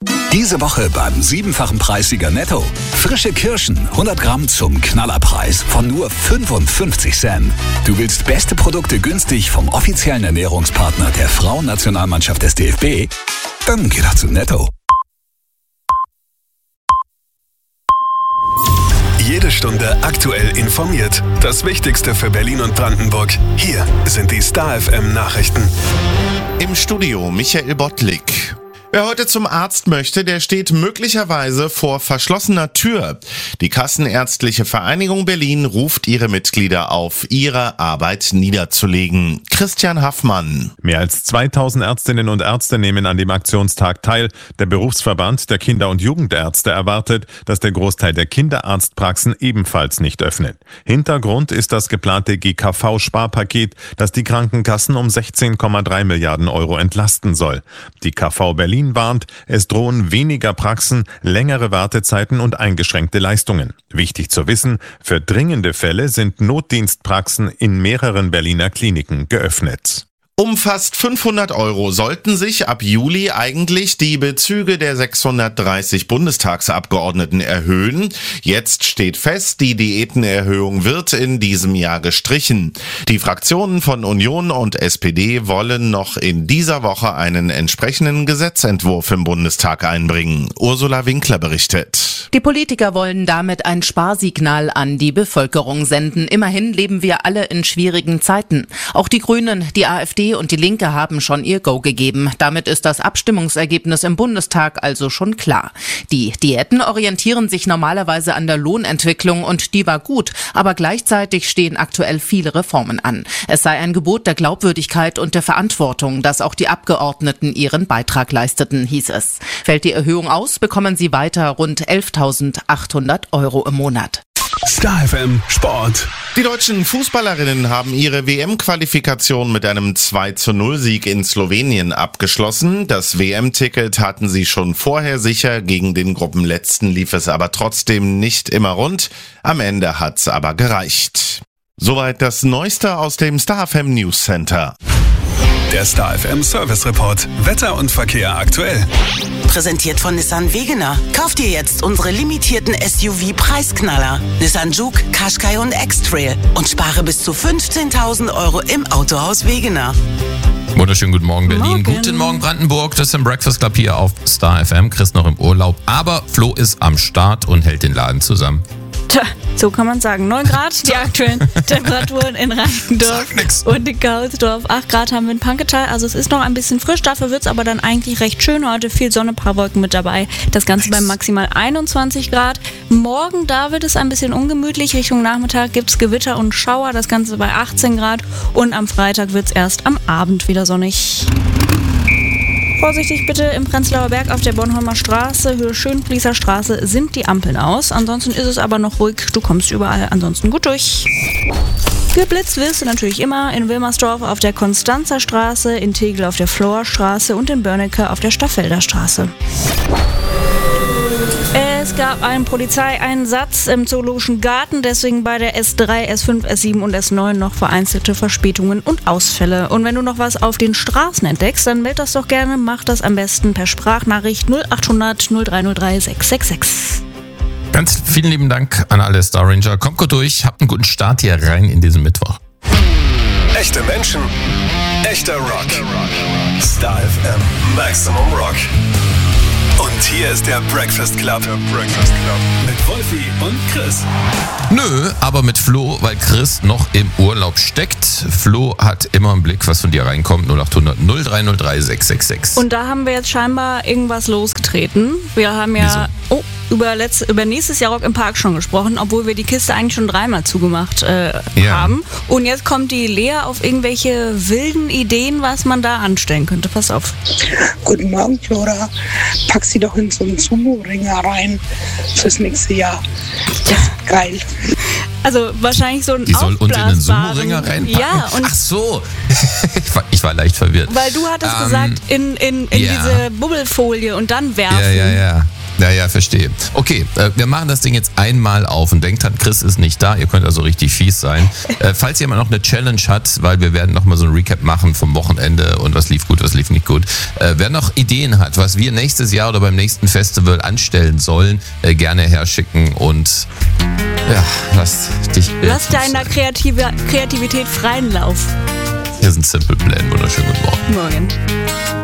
Diese Woche beim 7-fachen Preissieger Netto. Frische Kirschen, 100 Gramm zum Knallerpreis von nur 55 Cent. Du willst beste Produkte günstig vom offiziellen Ernährungspartner der Frauennationalmannschaft des DFB? Dann geh doch zu Netto. Jede Stunde aktuell informiert. Das Wichtigste für Berlin und Brandenburg. Hier sind die Star FM Nachrichten. Im Studio Michael Bottlik. Wer heute zum Arzt möchte, der steht möglicherweise vor verschlossener Tür. Die Kassenärztliche Vereinigung Berlin ruft ihre Mitglieder auf, ihre Arbeit niederzulegen. Christian Haffmann. Mehr als 2000 Ärztinnen und Ärzte nehmen an dem Aktionstag teil. Der Berufsverband der Kinder- und Jugendärzte erwartet, dass der Großteil der Kinderarztpraxen ebenfalls nicht öffnet. Hintergrund ist das geplante GKV-Sparpaket, das die Krankenkassen um 16,3 Milliarden Euro entlasten soll. Die KV Berlin warnt, es drohen weniger Praxen, längere Wartezeiten und eingeschränkte Leistungen. Wichtig zu wissen, für dringende Fälle sind Notdienstpraxen in mehreren Berliner Kliniken geöffnet. Um fast 500 Euro sollten sich ab Juli eigentlich die Bezüge der 630 Bundestagsabgeordneten erhöhen. Jetzt steht fest, die Diätenerhöhung wird in diesem Jahr gestrichen. Die Fraktionen von Union und SPD wollen noch in dieser Woche einen entsprechenden Gesetzentwurf im Bundestag einbringen. Ursula Winkler berichtet. Die Politiker wollen damit ein Sparsignal an die Bevölkerung senden. Immerhin leben wir alle in schwierigen Zeiten. Auch die Grünen, die AfD und die Linke haben schon ihr Go gegeben. Damit ist das Abstimmungsergebnis im Bundestag also schon klar. Die Diäten orientieren sich normalerweise an der Lohnentwicklung und die war gut, aber gleichzeitig stehen aktuell viele Reformen an. Es sei ein Gebot der Glaubwürdigkeit und der Verantwortung, dass auch die Abgeordneten ihren Beitrag leisteten, hieß es. Fällt die Erhöhung aus, bekommen sie weiter rund 11.800 Euro im Monat. Star FM Sport. Die deutschen Fußballerinnen haben ihre WM-Qualifikation mit einem 2:0-Sieg in Slowenien abgeschlossen. Das WM-Ticket hatten sie schon vorher sicher. Gegen den Gruppenletzten lief es aber trotzdem nicht immer rund. Am Ende hat's aber gereicht. Soweit das Neueste aus dem Star FM News Center. Der Star FM Service Report. Wetter und Verkehr aktuell. Präsentiert von Nissan Wegener. Kauft ihr jetzt unsere limitierten SUV-Preisknaller. Nissan Juke, Qashqai und X-Trail. Und spare bis zu 15.000 Euro im Autohaus Wegener. Wunderschönen guten Morgen, Berlin. Guten Morgen, Brandenburg. Das ist im Breakfast Club hier auf Star FM. Chris noch im Urlaub. Aber Flo ist am Start und hält den Laden zusammen. Tja, so kann man sagen. 9 Grad, die aktuellen Temperaturen in Reinickendorf und in Kaulsdorf. 8 Grad haben wir in Panketal. Also es ist noch ein bisschen frisch, dafür wird es aber dann eigentlich recht schön. Heute viel Sonne, paar Wolken mit dabei. Das Ganze bei maximal 21 Grad. Morgen, da wird es ein bisschen ungemütlich. Richtung Nachmittag gibt es Gewitter und Schauer. Das Ganze bei 18 Grad. Und am Freitag wird es erst am Abend wieder sonnig. Vorsichtig bitte, im Prenzlauer Berg auf der Bornholmer Straße, Höhe Schönfließer Straße, sind die Ampeln aus. Ansonsten ist es aber noch ruhig, du kommst überall ansonsten gut durch. Geblitzt wirst du natürlich immer in Wilmersdorf auf der Konstanzer Straße, in Tegel auf der Florstraße und in Börnecke auf der Staffelder Straße. Es gab einen Polizeieinsatz im Zoologischen Garten, deswegen bei der S3, S5, S7 und S9 noch vereinzelte Verspätungen und Ausfälle. Und wenn du noch was auf den Straßen entdeckst, dann meld das doch gerne, mach das am besten per Sprachnachricht 0800 0303 666. Ganz vielen lieben Dank an alle Star Ranger. Kommt gut durch, habt einen guten Start hier rein in diesen Mittwoch. Echte Menschen, echter Rock. Star FM Maximum Rock. Und hier ist der Breakfast Club. Mit Wolfi und Chris. Nö, aber mit Flo, weil Chris noch im Urlaub steckt. Flo hat immer im Blick, was von dir reinkommt. 0800 0303 666. Und da haben wir jetzt scheinbar irgendwas losgetreten. Wir haben ja über nächstes Jahr Rock im Park schon gesprochen, obwohl wir die Kiste eigentlich schon 3-mal zugemacht haben. Und jetzt kommt die Lea auf irgendwelche wilden Ideen, was man da anstellen könnte. Pass auf. Guten Morgen, Flora. Pack sie doch in so einen Sumo-Ringer rein fürs nächste Jahr. Das ist geil. Also wahrscheinlich so ein Die soll unter einen Sumo-Ringer reinpacken? Ja, und ach so. Ich war leicht verwirrt. Weil du hattest gesagt, in diese Bubbelfolie und dann werfen. Ja. Naja, verstehe. Okay, wir machen das Ding jetzt einmal auf und denkt dran, Chris ist nicht da, ihr könnt also richtig fies sein. Falls jemand noch eine Challenge hat, weil wir werden nochmal so ein Recap machen vom Wochenende und was lief gut, was lief nicht gut. Wer noch Ideen hat, was wir nächstes Jahr oder beim nächsten Festival anstellen sollen, gerne herschicken und ja, lass deiner Kreativität freien Lauf. Hier ist ein Simple Plan. Wunderschönen guten Morgen. Morgen.